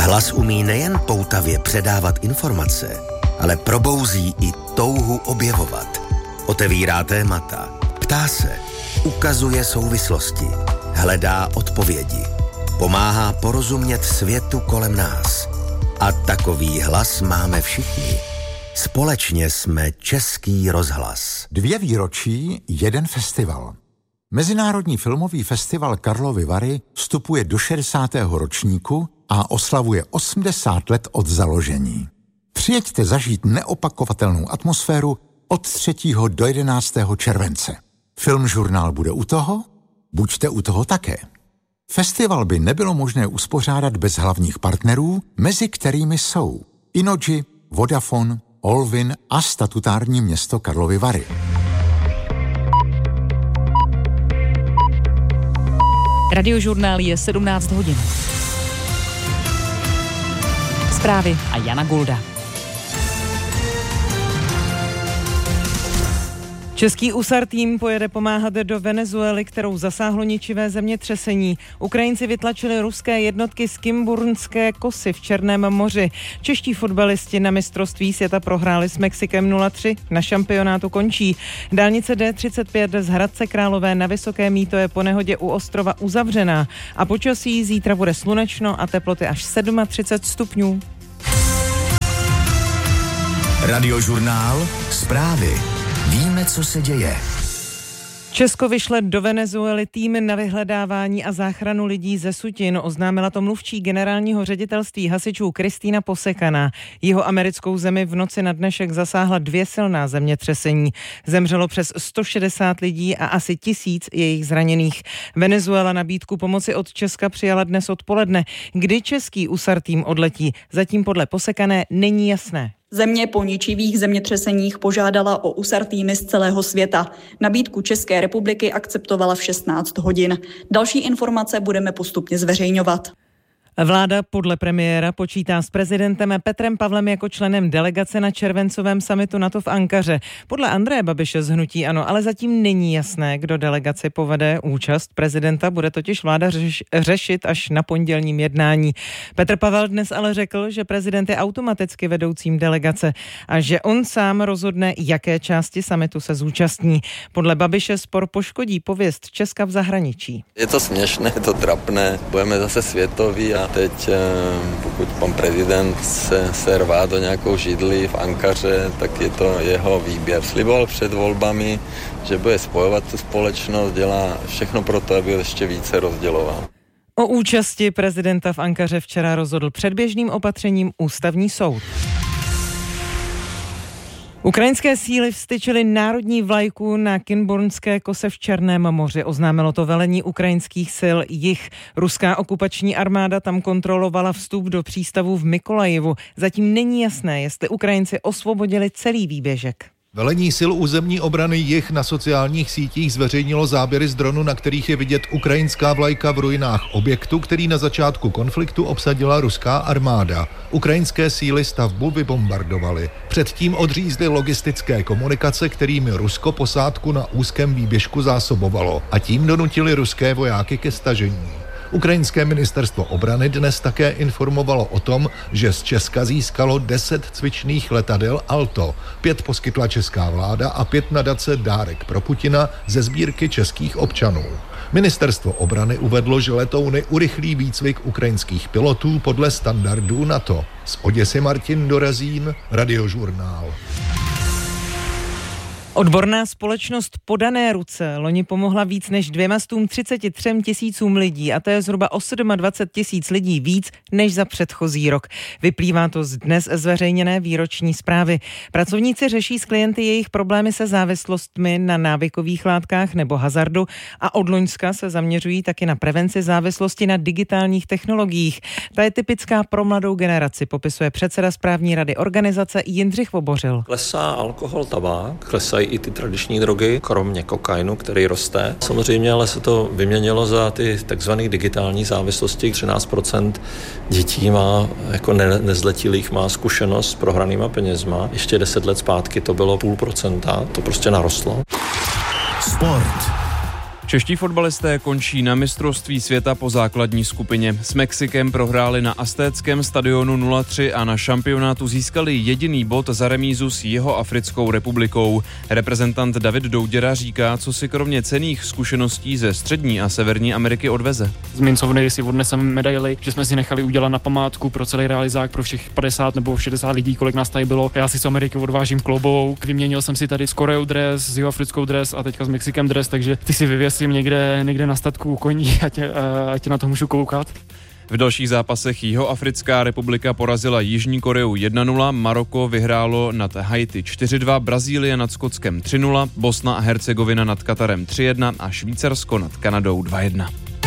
Hlas umí nejen poutavě předávat informace, ale probouzí i touhu objevovat. Otevírá témata, ptá se, ukazuje souvislosti, hledá odpovědi, pomáhá porozumět světu kolem nás. A takový hlas máme všichni. Společně jsme Český rozhlas. 2 výročí, 1 festival. Mezinárodní filmový festival Karlovy Vary vstupuje do 60. ročníku a oslavuje 80 let od založení. Přijeďte zažít neopakovatelnou atmosféru od 3. do 11. července. Filmžurnál bude u toho? Buďte u toho také. Festival by nebylo možné uspořádat bez hlavních partnerů, mezi kterými jsou Innogy, Vodafone, Olvin a statutární město Karlovy Vary. Radiožurnál je 17 hodin. Zprávy a Jana Gulda. Český USAR tým pojede pomáhat do Venezuely, kterou zasáhlo ničivé zemětřesení. Ukrajinci vytlačili ruské jednotky z Kimburnské Kosy v Černém moři. Čeští fotbalisti na mistrovství světa prohráli s Mexikem 0-3. Na šampionátu končí. Dálnice D35 z Hradce Králové na Vysoké Mýto je po nehodě u ostrova uzavřená. A počasí zítra bude slunečno a teploty až 37 stupňů. Radiožurnál, zprávy. Víme, co se děje. Česko vyšle do Venezuely tým na vyhledávání a záchranu lidí ze sutin, oznámila to mluvčí generálního ředitelství hasičů Kristýna Posekaná. Jihoamerickou zemi v noci na dnešek zasáhla 2 silná zemětřesení. Zemřelo přes 160 lidí a asi 1000 jejich zraněných. Venezuela nabídku pomoci od Česka přijala dnes odpoledne. Kdy český USAR tým odletí, zatím podle Posekané není jasné. Země po ničivých zemětřeseních požádala o USAR týmy z celého světa. Nabídku České republiky akceptovala v 16 hodin. Další informace budeme postupně zveřejňovat. Vláda podle premiéra počítá s prezidentem Petrem Pavlem jako členem delegace na červencovém summitu NATO v Ankaře. Podle Andreje Babiše z hnutí ANO, ale zatím není jasné, kdo delegaci povede. Účast prezidenta bude totiž vláda řešit až na pondělním jednání. Petr Pavel dnes ale řekl, že prezident je automaticky vedoucím delegace a že on sám rozhodne, jaké části summitu se zúčastní. Podle Babiše spor poškodí pověst Česka v zahraničí. Je to směšné, je to trapné, budeme zase světoví a teď, pokud pan prezident se rvá do nějakou židli v Ankaře, tak je to jeho výběr. Sliboval před volbami, že bude spojovat tu společnost, dělá všechno pro to, aby ještě více rozděloval. O účasti prezidenta v Ankaře včera rozhodl předběžným opatřením ústavní soud. Ukrajinské síly vztyčily národní vlajku na Kimburnské Kose v Černém moři. Oznámilo to velení ukrajinských sil Jih. Ruská okupační armáda tam kontrolovala vstup do přístavu v Mykolajivu. Zatím není jasné, jestli Ukrajinci osvobodili celý výběžek. Velení sil územní obrany Jih na sociálních sítích zveřejnilo záběry z dronu, na kterých je vidět ukrajinská vlajka v ruinách objektu, který na začátku konfliktu obsadila ruská armáda. Ukrajinské síly stavbu vybombardovaly. Předtím odřízly logistické komunikace, kterými Rusko posádku na úzkém výběžku zásobovalo, a tím donutili ruské vojáky ke stažení. Ukrajinské ministerstvo obrany dnes také informovalo o tom, že z Česka získalo 10 cvičných letadel Alto. 5 poskytla česká vláda a 5 nadace Dárek pro Putina ze sbírky českých občanů. Ministerstvo obrany uvedlo, že letouny urychlí výcvik ukrajinských pilotů podle standardů NATO. Z Oděsy Martin Dorazín, Radiožurnál. Odborná společnost Podané ruce loni pomohla víc než 233 000 lidí a to je zhruba o 27 000 lidí víc než za předchozí rok. Vyplývá to z dnes zveřejněné výroční zprávy. Pracovníci řeší s klienty jejich problémy se závislostmi na návykových látkách nebo hazardu a od loňska se zaměřují taky na prevenci závislosti na digitálních technologiích. Ta je typická pro mladou generaci, popisuje předseda správní rady organizace Jindřich Vobořil. Klesá alkohol, tabák, klesají i ty tradiční drogy, kromě kokainu, který roste. Samozřejmě ale se to vyměnilo za ty takzvané digitální závislosti. 13% dětí má, jako nezletilých, má zkušenost s prohranýma penězma. Ještě 10 let zpátky to bylo 0,5%, to prostě narostlo. Sport. Čeští fotbalisté končí na mistrovství světa po základní skupině. S Mexikem prohráli na Aztéckém stadionu 0-3 a na šampionátu získali jediný bod za remízu s Jihoafrickou republikou. Reprezentant David Douděra říká, co si kromě cenných zkušeností ze Střední a Severní Ameriky odveze. Z mincovny si odneseme medaili, že jsme si nechali udělat na památku pro celý realizák, pro všech 50 nebo 60 lidí, kolik nás tady bylo. Já si z Ameriky odvážím klobouk, vyměnil jsem si tady s Koreou dres, s Jihoafrickou dres a teďka s Mexikem dres, takže ty si vyvěsím někde na statku u koní, ať na to můžu koukat. V dalších zápasech Jihoafrická republika porazila Jižní Koreu 1-0, Maroko vyhrálo nad Haiti 4-2, Brazílie nad Skotskem 3-0, Bosna a Hercegovina nad Katarem 3-1 a Švýcarsko nad Kanadou 2-1.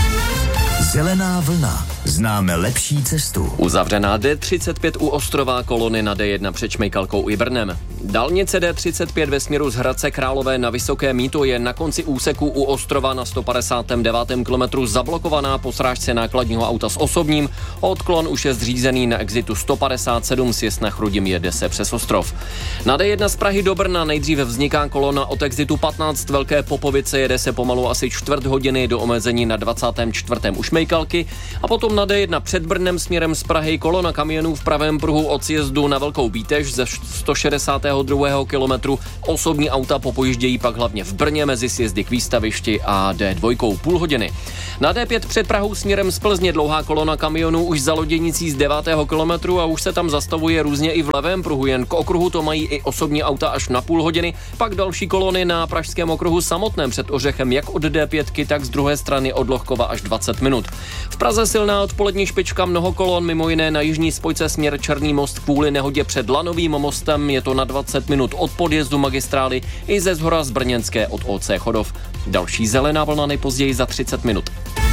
Zelená vlna. Známe lepší cestu. Uzavřená D35 u Ostrova, kolony na D1 před Šmejkalkou i Brnem. Dálnice D35 ve směru z Hradce Králové na Vysoké Mýto je na konci úseku u Ostrova na 159. kilometru zablokovaná po srážce nákladního auta s osobním. Odklon už je zřízený na exitu 157, sjezd na Chrudim jede se přes Ostrov. Na D1 z Prahy do Brna nejdříve vzniká kolona od exitu 15 Velké Popovice, jede se pomalu asi čtvrt hodiny do omezení na 24. u Šmejkalky a potom na D1 před Brnem směrem z Prahy kolona kamionů v pravém pruhu od sjezdu na Velkou Bítež ze 162. kilometru. Osobní auta popojíždějí pak hlavně v Brně mezi sjezdy k Výstavišti a D2 půl hodiny. Na D5 před Prahou směrem z Plzně dlouhá kolona kamionů už za Loděnicí z 9. kilometru a už se tam zastavuje různě i v levém pruhu, jen k okruhu to mají i osobní auta až na půl hodiny. Pak další kolony na pražském okruhu samotném před Ořechem jak od D5, tak z druhé strany od Lohkova až 20 minut. V Praze silná odpolední špička, mnoho kolon, mimo jiné na jižní spojce směr Černý most kvůli nehodě před Lanovým mostem, je to na 20 minut od podjezdu magistrály i ze zhora z Brněnské od OC Chodov. Další zelená vlna nejpozději za 30 minut.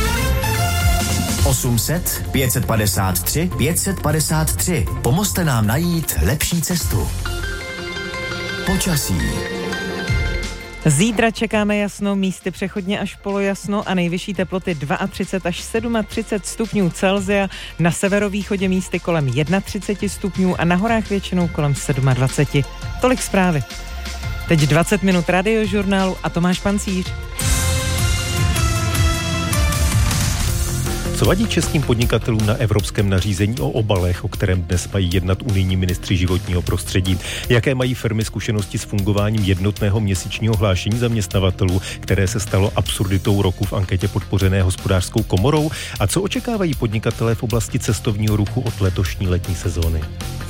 800 553 553. Pomozte nám najít lepší cestu. Počasí. Zítra čekáme jasno, místy přechodně až polojasno a nejvyšší teploty 32 až 37 stupňů Celsia, na severovýchodě místy kolem 31 stupňů a na horách většinou kolem 27. Tolik zprávy. Teď 20 minut radiožurnálu a Tomáš Pancíř. Co vadí českým podnikatelům na evropském nařízení o obalech, o kterém dnes mají jednat unijní ministři životního prostředí? Jaké mají firmy zkušenosti s fungováním jednotného měsíčního hlášení zaměstnavatelů, které se stalo absurditou roku v anketě podpořené Hospodářskou komorou? A co očekávají podnikatelé v oblasti cestovního ruchu od letošní letní sezóny?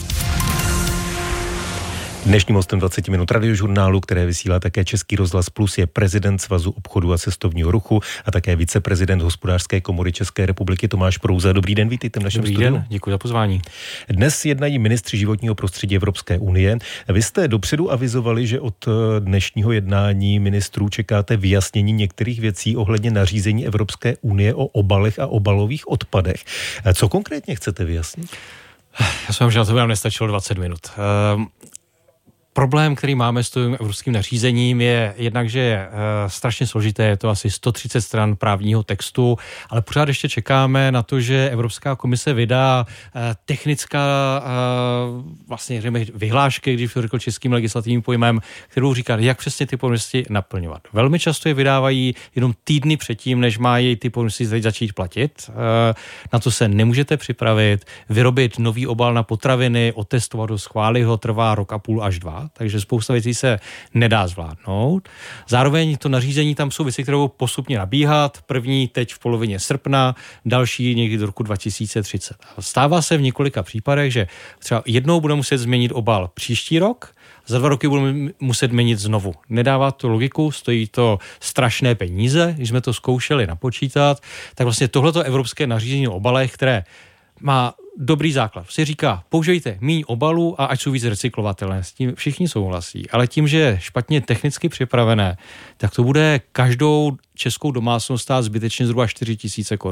Dnešním hostem 20 minut radiožurnálu, které vysílá také Český rozhlas Plus, je prezident Svazu obchodu a cestovního ruchu a také viceprezident Hospodářské komory České republiky Tomáš Prouza. Dobrý den, vítejte v našem studiu. Dobrý den, děkuji za pozvání. Dnes jednají ministři životního prostředí Evropské unie. Vy jste dopředu avizovali, že od dnešního jednání ministrů čekáte vyjasnění některých věcí ohledně nařízení Evropské unie o obalech a obalových odpadech. Co konkrétně chcete vyjasnit? Já jsem že na to by nám nestačilo 20 minut. Problém, který máme s tím evropským nařízením, je jednak, že je strašně složité, je to asi 130 stran právního textu, ale pořád ještě čekáme na to, že Evropská komise vydá technická vlastně vyhlášky, když to řekl českým legislativním pojmem, kterou říká, jak přesně ty povinnosti naplňovat. Velmi často je vydávají jenom týdny předtím, než mají ty povinnosti začít platit. Na to se nemůžete připravit, vyrobit nový obal na potraviny, otestovat ho, schválit ho, trvá rok a půl až 2. Takže spousta věcí se nedá zvládnout. Zároveň to nařízení, tam jsou věci, které budou postupně nabíhat. První teď v polovině srpna, další někdy do roku 2030. Stává se v několika případech, že třeba jednou bude muset změnit obal příští rok, za 2 roky budeme muset měnit znovu. Nedává to logiku, stojí to strašné peníze, když jsme to zkoušeli napočítat, tak vlastně tohleto evropské nařízení o obalech, které má dobrý základ. Si říká, použijte míň obalů a ať jsou víc recyklovatelné. S tím všichni souhlasí. Ale tím, že je špatně technicky připravené, tak to bude každou českou domácnost stát zbytečně zhruba 4 000 korun.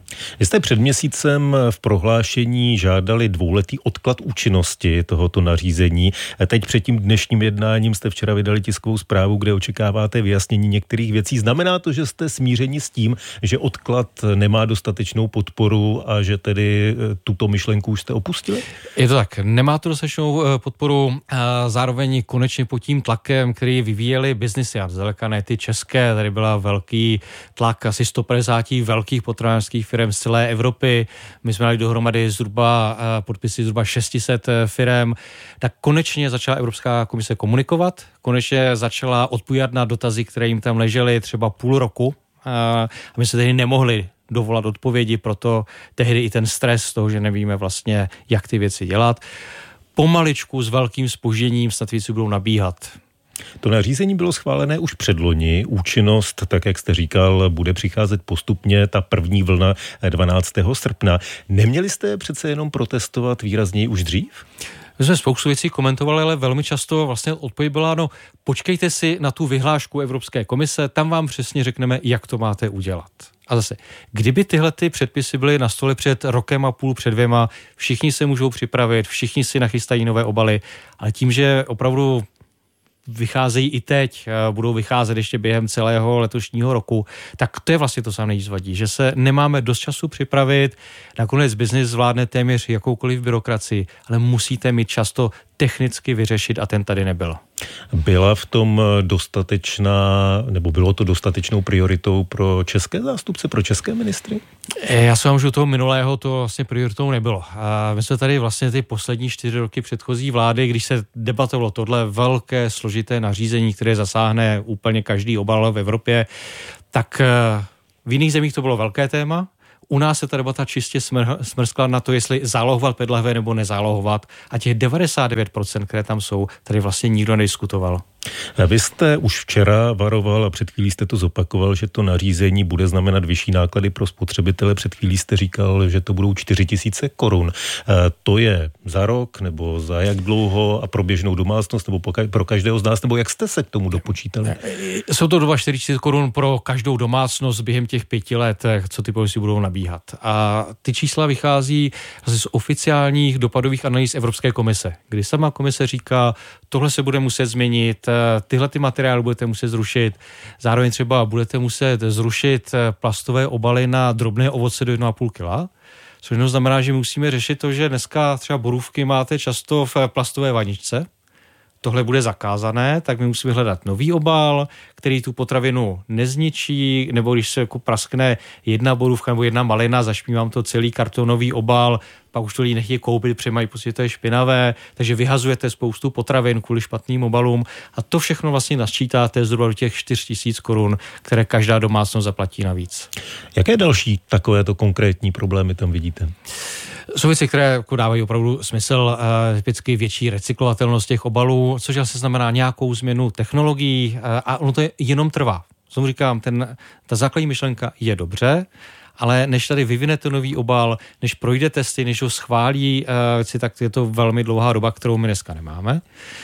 Vy jste před měsícem v prohlášení žádali 2letý odklad účinnosti tohoto nařízení. Teď před tím dnešním jednáním jste včera vydali tiskovou zprávu, kde očekáváte vyjasnění některých věcí. Znamená to, že jste smířeni s tím, že odklad nemá dostatečnou podporu a že tedy tuto myšlenku už jste opustili? Je to tak, nemá to dostatečnou podporu, zároveň konečně pod tím tlakem, který vyvíjeli biznisy, a zdaleka ne ty české, tady byla velký tlak asi 150 velkých potravinářských firm z celé Evropy. My jsme dali dohromady podpisy zhruba 600 firm. Tak konečně začala Evropská komise komunikovat, konečně začala odpovídat na dotazy, které jim tam ležely třeba půl roku. A my se tedy nemohli dovolat odpovědi, proto tehdy i ten stres z toho, že nevíme vlastně, jak ty věci dělat. Pomaličku s velkým zpožděním snad věci budou nabíhat. To nařízení bylo schválené už předloni. Účinnost, tak jak jste říkal, bude přicházet postupně, ta první vlna 12. srpna. Neměli jste přece jenom protestovat výrazněji už dřív? My jsme spoustu věcí komentovali, ale velmi často vlastně odpověď byla, počkejte si na tu vyhlášku Evropské komise, tam vám přesně řekneme, jak to máte udělat. A zase, kdyby tyhle ty předpisy byly na stole před rokem a půl, před 2, všichni se můžou připravit, všichni si nachystají nové obaly, ale tím, že opravdu vycházejí i teď, budou vycházet ještě během celého letošního roku, tak to je vlastně to, co nám nejvíc vadí, že se nemáme dost času připravit, nakonec biznis zvládne téměř jakoukoliv byrokracii, ale musíte mít často technicky vyřešit a ten tady nebyl. Byla v tom bylo to dostatečnou prioritou pro české zástupce, pro české ministry? Já se vám, že u toho minulého to vlastně prioritou nebylo. My jsme tady vlastně ty poslední 4 roky předchozí vlády, když se debatovalo tohle velké složité nařízení, které zasáhne úplně každý obal v Evropě, tak v jiných zemích to bylo velké téma. U nás se ta debata čistě smrskla na to, jestli zálohovat PET lahve nebo nezálohovat. A těch 99%, které tam jsou, tady vlastně nikdo nediskutoval. Vy jste už včera varoval a před chvílí jste to zopakoval, že to nařízení bude znamenat vyšší náklady pro spotřebitele. Před chvílí jste říkal, že to budou 4 000 korun. To je za rok nebo za jak dlouho a pro běžnou domácnost nebo pro každého z nás, nebo jak jste se k tomu dopočítali? Jsou to doba 4 000 korun pro každou domácnost během těch 5 let, co ty policy budou nabíhat. A ty čísla vychází z oficiálních dopadových analýz Evropské komise, kdy sama komise říká, tohle se bude muset změnit, tyhle ty materiály budete muset zrušit, zároveň třeba budete muset zrušit plastové obaly na drobné ovoce do 1,5 kg, což znamená, že musíme řešit to, že dneska třeba borůvky máte často v plastové vaničce. Tohle bude zakázané, tak my musíme hledat nový obal, který tu potravinu nezničí, nebo když se jako praskne jedna borůvka nebo jedna malina, zašpívám to celý kartonový obal, pak už to lidi nechtějí koupit, protože mají pocit, že to je špinavé, takže vyhazujete spoustu potravin kvůli špatným obalům a to všechno vlastně nasčítáte zhruba do těch 4 000 korun, které každá domácnost zaplatí navíc. Jaké další takovéto konkrétní problémy tam vidíte? Jsou věci, které jako dávají opravdu smysl, typicky větší recyklovatelnost těch obalů, což asi znamená nějakou změnu technologií a ono to jenom trvá. Znovu říkám, ta základní myšlenka je dobře, ale než tady vyvinete nový obal, než projde testy, než ho schválí, tak je to velmi dlouhá doba, kterou my dneska nemáme.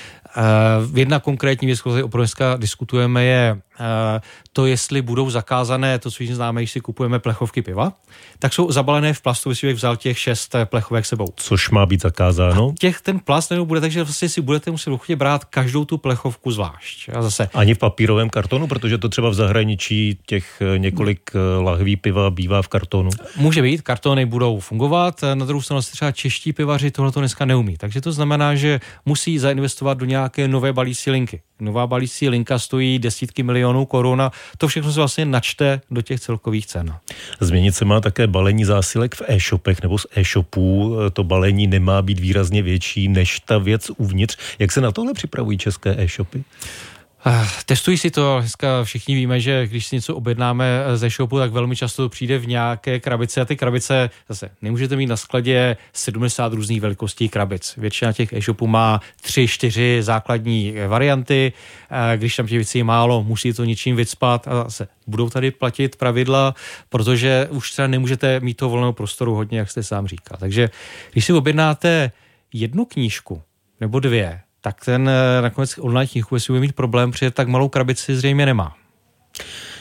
Jedna konkrétní věc, kterou opravdu dneska diskutujeme, je to, jestli budou zakázané, to, co známe, když si kupujeme plechovky piva, tak jsou zabalené v plastu, vy si vzal těch 6 plechovek sebou. Což má být zakázáno? Ten plast nebude, takže vlastně si budete muset ochotě brát každou tu plechovku zvlášť. A zase ani v papírovém kartonu, protože to třeba v zahraničí těch několik lahví piva bývá v kartonu. Může být, kartony budou fungovat, na druhou stranu třeba čeští pivaři tohleto dneska neumí. Takže to znamená, že musí zainvestovat do nějaké nové balící linky. Nová balící linka stojí desítky milionů korun a to všechno se vlastně načte do těch celkových cen. Změnit se má také balení zásilek v e-shopech nebo z e-shopů. To balení nemá být výrazně větší než ta věc uvnitř. Jak se na tohle připravují české e-shopy? Testují si to, dneska všichni víme, že když si něco objednáme ze shopu, tak velmi často to přijde v nějaké krabici a ty krabice zase nemůžete mít na skladě 70 různých velikostí krabic. Většina těch e-shopů má 3-4 základní varianty, když tam těch věcí je málo, musí to něčím vycpat a zase budou tady platit pravidla, protože už třeba nemůžete mít toho volného prostoru hodně, jak jste sám říkal. Takže když si objednáte 1 knížku nebo 2, tak ten nakonec online knihu, jestli bude mít problém, protože tak malou krabici zřejmě nemá.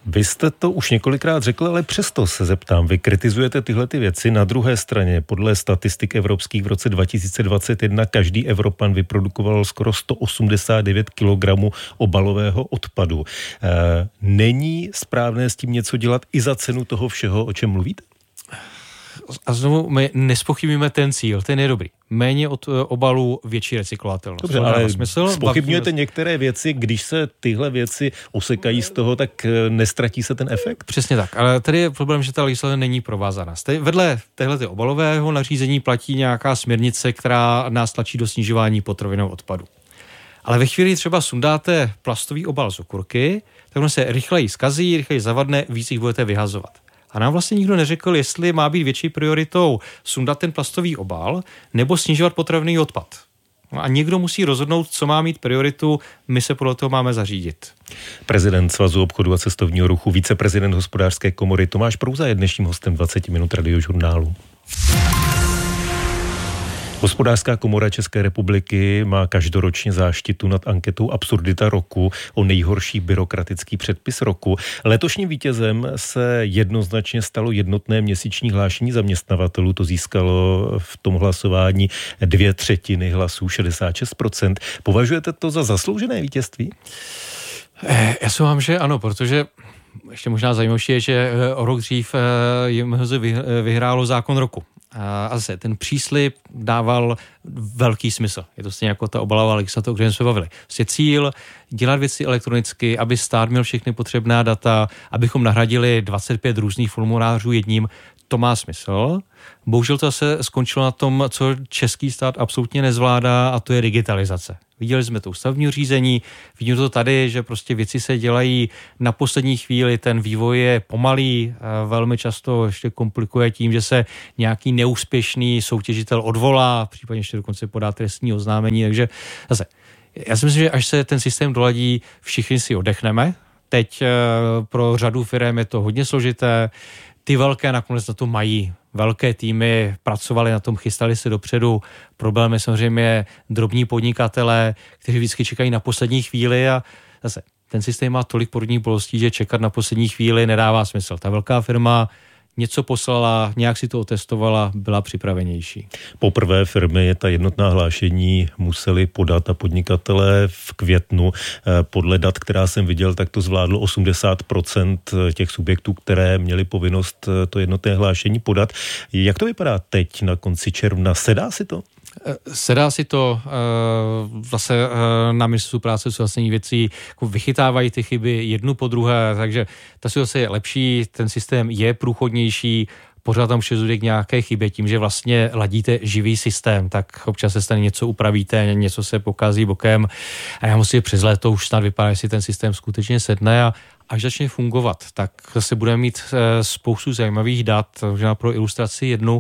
Vy jste to už několikrát řekl, ale přesto se zeptám. Vy kritizujete tyhle ty věci. Na druhé straně, podle statistik evropských v roce 2021 každý Evropan vyprodukoval skoro 189 kg obalového odpadu. Není správné s tím něco dělat i za cenu toho všeho, o čem mluvíte? A znovu my nespochybíme ten cíl, ten je dobrý. Méně od obalů, větší recyklovatelnost. Dobře, ale zpochybňujete některé věci, když se tyhle věci osekají z toho, tak nestratí se ten efekt? Přesně tak, ale tady je problém, že ta legislativa není provázaná. Vedle téhleté obalového nařízení platí nějaká směrnice, která nás tlačí do snižování potravinového odpadu. Ale ve chvíli třeba sundáte plastový obal z okurky, tak on se rychleji zkazí, rychleji zavadne, víc jich budete vyhazovat. A nám vlastně nikdo neřekl, jestli má být větší prioritou sundat ten plastový obal nebo snižovat potravinový odpad. A někdo musí rozhodnout, co má mít prioritu, my se podle toho máme zařídit. Prezident Svazu obchodu a cestovního ruchu, viceprezident Hospodářské komory Tomáš Prouza je dnešním hostem 20 minut Radiožurnálu. Hospodářská komora České republiky má každoročně záštitu nad anketou Absurdita roku o nejhorší byrokratický předpis roku. Letošním vítězem se jednoznačně stalo jednotné měsíční hlášení zaměstnavatelů. To získalo v tom hlasování 2/3 hlasů, 66%. Považujete to za zasloužené vítězství? Já si vám, že ano, protože ještě možná zajímavější je, že o rok dřív JMHZ vyhrálo zákon roku. A zase ten příslib dával velký smysl. Je to stejně jako ta obalová legislativa, o které jsme se bavili. Prostě cíl dělat věci elektronicky, aby stát měl všechny potřebná data, abychom nahradili 25 různých formulářů jedním, to má smysl. Bohužel to se skončilo na tom, co český stát absolutně nezvládá, a to je digitalizace. Viděli jsme to u stavebního řízení, vidíme to tady, že prostě věci se dělají na poslední chvíli, ten vývoj je pomalý, velmi často ještě komplikuje tím, že se nějaký neúspěšný soutěžitel odvolá, případně ještě dokonce podá trestní oznámení, takže zase, já si myslím, že až se ten systém doladí, všichni si oddechneme. Teď pro řadu firem je to hodně složité, ty velké nakonec na to mají. Velké týmy pracovali na tom, chystali se dopředu. Problém je samozřejmě drobní podnikatelé, kteří vždycky čekají na poslední chvíli a zase ten systém má tolik porodních bolestí, že čekat na poslední chvíli nedává smysl. Ta velká firma něco poslala, nějak si to otestovala, byla připravenější. Poprvé firmy ta jednotná hlášení museli podat a podnikatelé v květnu. Podle dat, která jsem viděl, tak to zvládlo 80% těch subjektů, které měly povinnost to jednotné hlášení podat. Jak to vypadá teď na konci června? Sedá si to? Sedá si to, zase na Ministerstvu práce a sociálních věcí jako vychytávají ty chyby jednu po druhé, takže ta situace je lepší, ten systém je průchodnější, pořád tam dojde k nějaké chybě tím, že vlastně ladíte živý systém, tak občas se stane něco upravíte, něco se pokazí bokem a já musím přes léto už snad vypadá, jestli ten systém skutečně sedne a až začne fungovat, tak zase budeme mít spoustu zajímavých dat, možná pro ilustraci jednu.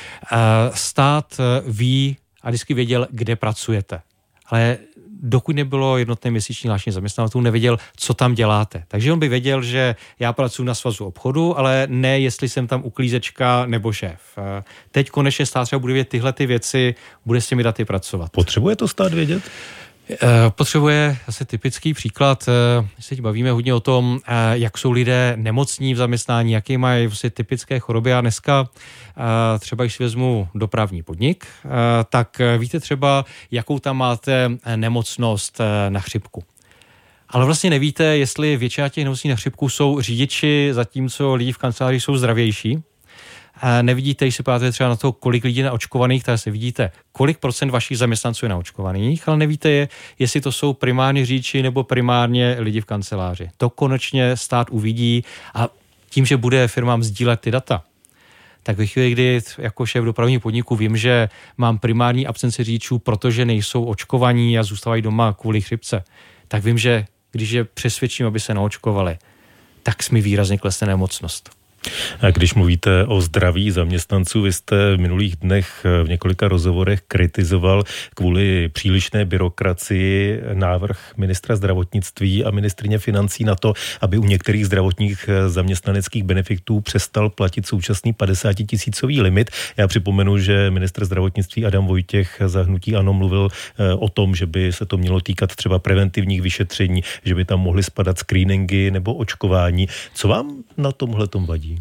Stát ví a vždycky věděl, kde pracujete. Ale dokud nebylo jednotné měsíční hlášení zaměstnavatelů, nevěděl, co tam děláte. Takže on by věděl, že já pracuji na Svazu obchodu, ale ne, jestli jsem tam uklízečka nebo šéf. Teď konečně stát třeba bude vědět tyhle ty věci, bude s těmi daty pracovat. Potřebuje to stát vědět? Potřebuje asi typický příklad, se bavíme hodně o tom, jak jsou lidé nemocní v zaměstnání, jaké mají vlastně typické choroby a dneska třeba, když si vezmu dopravní podnik, tak víte třeba, jakou tam máte nemocnost na chřipku. Ale vlastně nevíte, jestli většina těch nemocných na chřipku jsou řidiči, zatímco lidi v kanceláři jsou zdravější. Nevidíte, když se podíváte třeba na to, kolik lidí je naočkovaných, tak se vidíte, kolik procent vašich zaměstnanců je naočkovaných, ale nevíte, jestli to jsou primárně řidiči nebo primárně lidi v kanceláři. To konečně stát uvidí a tím, že bude firmám sdílet ty data, tak ve chvíli, kdy jako šéf dopravního podniku vím, že mám primární absenci řidičů, protože nejsou očkovaní a zůstávají doma kvůli chřipce, tak vím, že když je přesvědčím, aby se naočkovali, tak mi výrazně klesne nemocnost. A když mluvíte o zdraví zaměstnanců, vy jste v minulých dnech v několika rozhovorech kritizoval kvůli přílišné byrokracii návrh ministra zdravotnictví a ministryně financí na to, aby u některých zdravotních zaměstnaneckých benefitů přestal platit současný 50 000 limit. Já připomenu, že ministr zdravotnictví Adam Vojtěch za hnutí ANO mluvil o tom, že by se to mělo týkat třeba preventivních vyšetření, že by tam mohly spadat screeningy nebo očkování. Co vám na tomhletom vadí?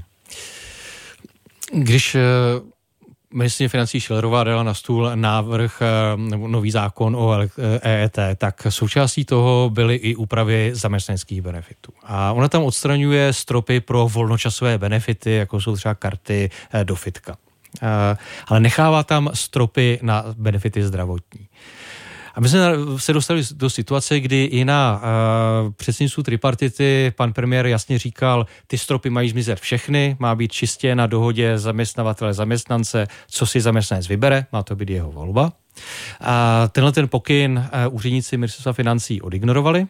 Když ministryně financí Schillerová dala na stůl návrh nebo nový zákon o EET, tak součástí toho byly i úpravy zaměstnaneckých benefitů. A ona tam odstraňuje stropy pro volnočasové benefity, jako jsou třeba karty do fitka. Ale nechává tam stropy na benefity zdravotní. A my jsme se dostali do situace, kdy i na předsednictvu tripartity pan premiér jasně říkal, ty stropy mají zmizet všechny, má být čistě na dohodě zaměstnavatele zaměstnance, co si zaměstnanec vybere, má to být jeho volba. A tenhle ten pokyn úředníci ministerstva financí odignorovali.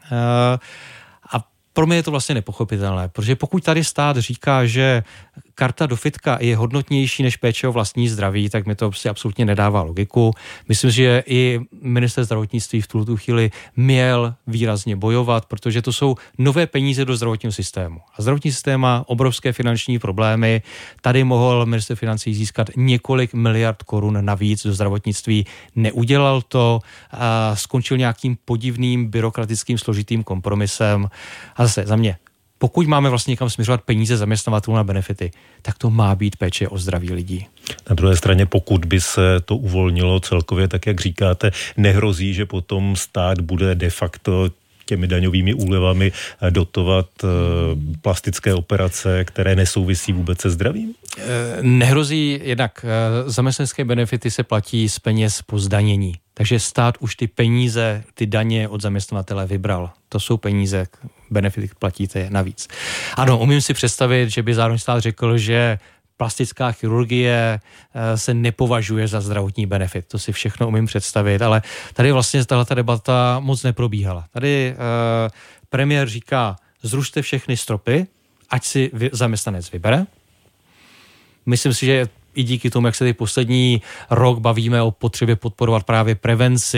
A pro mě je to vlastně nepochopitelné, protože pokud tady stát říká, že karta do fitka je hodnotnější než péče o vlastní zdraví, tak mi to prostě absolutně nedává logiku. Myslím, že i minister zdravotnictví v tuto chvíli měl výrazně bojovat, protože to jsou nové peníze do zdravotního systému. A zdravotní systém má obrovské finanční problémy. Tady mohl minister financí získat několik miliard korun navíc do zdravotnictví. Neudělal to a skončil nějakým podivným byrokratickým složitým kompromisem. A zase za mě, pokud máme vlastně někam směřovat peníze zaměstnavatelů na benefity, tak to má být péče o zdraví lidí. Na druhé straně, pokud by se to uvolnilo celkově, tak jak říkáte, nehrozí, že potom stát bude de facto těmi daňovými úlevami dotovat plastické operace, které nesouvisí vůbec se zdravím? Nehrozí, jednak zaměstnanecké benefity se platí z peněz po zdanění. Takže stát už ty peníze, ty daně od zaměstnavatele vybral. To jsou peníze, benefity platíte navíc. Ano, umím si představit, že by zároveň stát řekl, že plastická chirurgie se nepovažuje za zdravotní benefit. To si všechno umím představit, ale tady vlastně tato debata moc neprobíhala. Tady premiér říká, zrušte všechny stropy, ať si zaměstnanec vybere. Myslím si, že i díky tomu, jak se poslední rok bavíme o potřebě podporovat právě prevenci,